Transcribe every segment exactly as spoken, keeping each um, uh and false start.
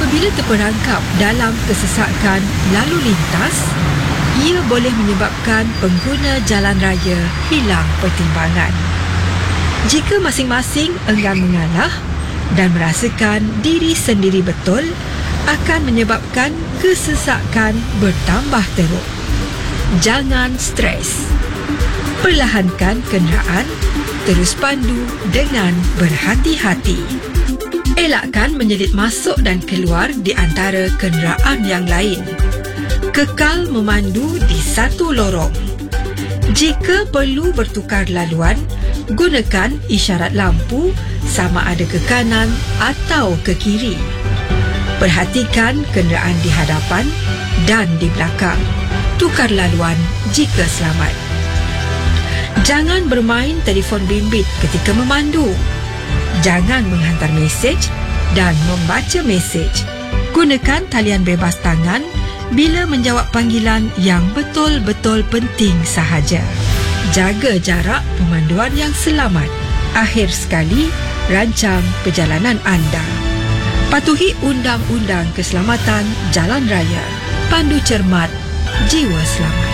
Apabila terperangkap dalam kesesakan lalu lintas, ia boleh menyebabkan pengguna jalan raya hilang pertimbangan. Jika masing-masing enggan mengalah dan merasakan diri sendiri betul, akan menyebabkan kesesakan bertambah teruk. Jangan stres. Perlahankan kenderaan, terus pandu dengan berhati-hati. Elakkan menyelit masuk dan keluar di antara kenderaan yang lain. Kekal memandu di satu lorong. Jika perlu bertukar laluan, gunakan isyarat lampu sama ada ke kanan atau ke kiri. Perhatikan kenderaan di hadapan dan di belakang. Tukar laluan jika selamat. Jangan bermain telefon bimbit ketika memandu. Jangan menghantar mesej dan membaca mesej. Gunakan talian bebas tangan bila menjawab panggilan yang betul-betul penting sahaja. Jaga jarak pemanduan yang selamat. Akhir sekali, rancang perjalanan anda. Patuhi undang-undang keselamatan jalan raya. Pandu cermat, jiwa selamat.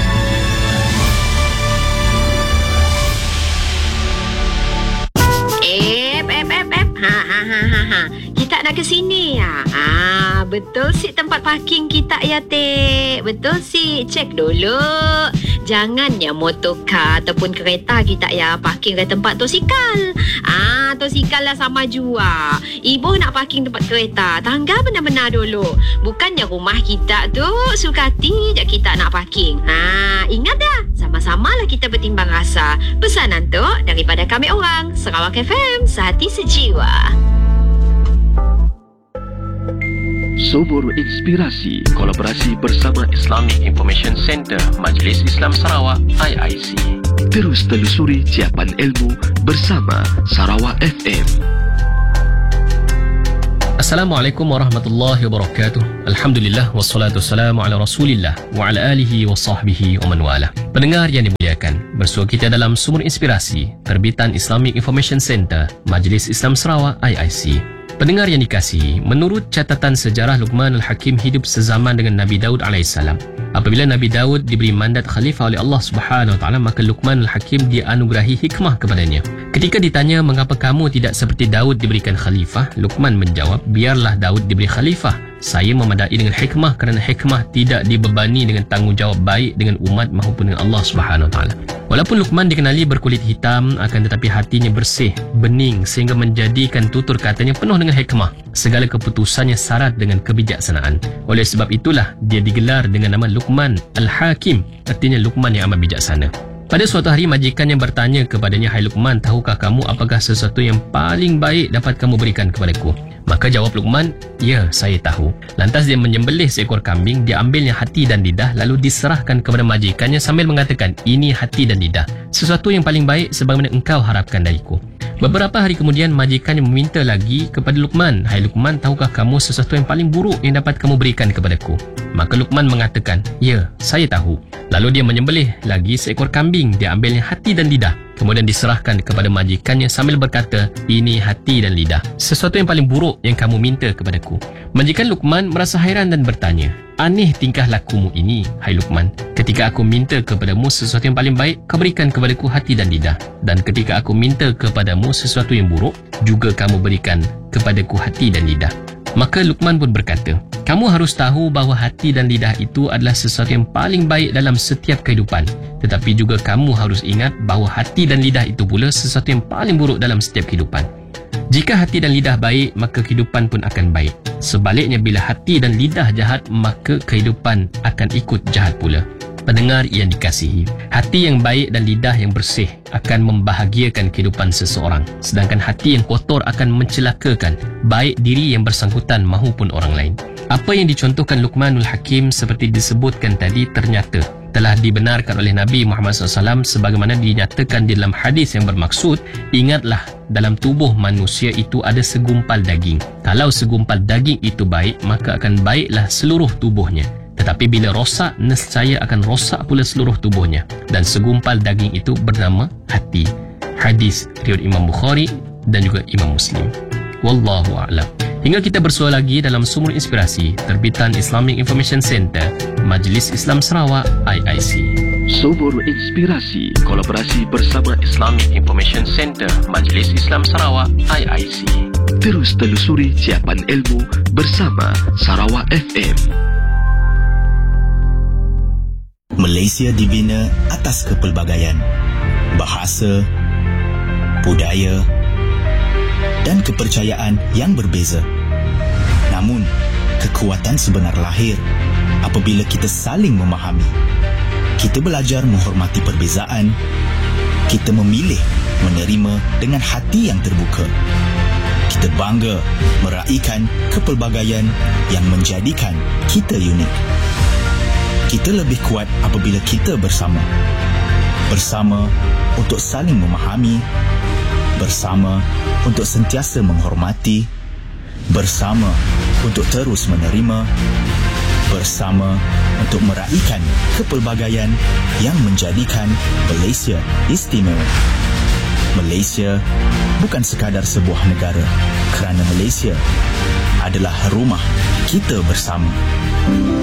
Ep, ep, ep, ep. Ha, ha, ha, ha, ha. Kita nak ke sini ya. Ah, betul sih tempat parking kita ya, Tek. Betul sih. Cek dulu. Jangannya motorkar ataupun kereta kita ya parking ke tempat tosikal. Ah, tosikal lah sama jua. Ibu nak parking tempat kereta, tangga benar-benar dulu. Bukannya rumah kita tu sukati je kita nak parking. Ha, ingat dah. Sama-sama lah kita bertimbang rasa. Pesanan tu daripada kami orang Sarawak F M, sehati sejiwa. Sumur Inspirasi, kolaborasi bersama Islamic Information Center Majlis Islam Sarawak I I C. Terus telusuri ciapan ilmu bersama Sarawak F M. Assalamualaikum warahmatullahi wabarakatuh. Alhamdulillah wassalatu wassalamu ala Rasulillah wa ala alihi wa sahbihi wa man wala. Pendengar yang dimuliakan, bersua kita dalam Sumur Inspirasi terbitan Islamic Information Center Majlis Islam Sarawak I I C. Pendengar yang dikasihi, menurut catatan sejarah Luqman Al-Hakim hidup sezaman dengan Nabi Daud alaihissalam. Apabila Nabi Daud diberi mandat khalifah oleh Allah Subhanahu Wa Taala, maka Luqman Al-Hakim dianugerahi hikmah kepadanya. Ketika ditanya mengapa kamu tidak seperti Daud diberikan khalifah, Luqman menjawab, biarlah Daud diberi khalifah. Saya memadai dengan hikmah kerana hikmah tidak dibebani dengan tanggungjawab baik dengan umat maupun dengan Allah Subhanahu Wa Taala. Walaupun Luqman dikenali berkulit hitam, akan tetapi hatinya bersih, bening sehingga menjadikan tutur katanya penuh dengan hikmah. Segala keputusannya syarat dengan kebijaksanaan. Oleh sebab itulah dia digelar dengan nama Luqman Al-Hakim, artinya Luqman yang amat bijaksana. Pada suatu hari majikannya bertanya kepadanya, "Hai Luqman, tahukah kamu apakah sesuatu yang paling baik dapat kamu berikan kepadaku?" Maka jawab Luqman, "Ya, saya tahu." Lantas dia menyembelih seekor kambing, dia ambilnya hati dan lidah lalu diserahkan kepada majikannya sambil mengatakan, "Ini hati dan lidah, sesuatu yang paling baik sebagaimana engkau harapkan dariku." Beberapa hari kemudian majikannya meminta lagi kepada Luqman, "Hai Luqman, tahukah kamu sesuatu yang paling buruk yang dapat kamu berikan kepadaku?" Maka Luqman mengatakan, "Ya, saya tahu." Lalu dia menyembelih lagi seekor kambing, dia ambilnya hati dan lidah, kemudian diserahkan kepada majikannya sambil berkata, "Ini hati dan lidah, sesuatu yang paling buruk yang kamu minta kepadaku." Majikan Luqman merasa hairan dan bertanya, "Aneh tingkah lakumu ini, hai Luqman. Ketika aku minta kepadamu sesuatu yang paling baik, kau berikan kepadaku hati dan lidah. Dan ketika aku minta kepadamu sesuatu yang buruk, juga kamu berikan kepadaku hati dan lidah." Maka Luqman pun berkata, "Kamu harus tahu bahawa hati dan lidah itu adalah sesuatu yang paling baik dalam setiap kehidupan. Tetapi juga kamu harus ingat bahawa hati dan lidah itu pula sesuatu yang paling buruk dalam setiap kehidupan. Jika hati dan lidah baik, maka kehidupan pun akan baik. Sebaliknya, bila hati dan lidah jahat, maka kehidupan akan ikut jahat pula." Pendengar yang dikasihi, hati yang baik dan lidah yang bersih akan membahagiakan kehidupan seseorang, sedangkan hati yang kotor akan mencelakakan baik diri yang bersangkutan maupun orang lain. Apa yang dicontohkan Luqmanul Hakim seperti disebutkan tadi ternyata telah dibenarkan oleh Nabi Muhammad sallallahu alaihi wasallam sebagaimana dinyatakan di dalam hadis yang bermaksud, "Ingatlah, dalam tubuh manusia itu ada segumpal daging. Kalau segumpal daging itu baik, maka akan baiklah seluruh tubuhnya. Tetapi bila rosak, nescaya akan rosak pula seluruh tubuhnya. Dan segumpal daging itu bernama hati." Hadis riwayat Imam Bukhari dan juga Imam Muslim. Wallahu a'lam. Hingga kita bersua lagi dalam Sumur Inspirasi terbitan Islamic Information Center Majlis Islam Sarawak I I C. Sumur Inspirasi kolaborasi bersama Islamic Information Center Majlis Islam Sarawak I I C. Terus telusuri siapan ilmu bersama Sarawak F M. Malaysia dibina atas kepelbagaian bahasa, budaya dan kepercayaan yang berbeza. Namun, kekuatan sebenar lahir apabila kita saling memahami. Kita belajar menghormati perbezaan. Kita memilih menerima dengan hati yang terbuka. Kita bangga meraihkan kepelbagaian yang menjadikan kita unik. Kita lebih kuat apabila kita bersama. Bersama untuk saling memahami. Bersama untuk sentiasa menghormati. Bersama untuk terus menerima. Bersama untuk meraihkan kepelbagaian yang menjadikan Malaysia istimewa. Malaysia bukan sekadar sebuah negara, kerana Malaysia adalah rumah kita bersama.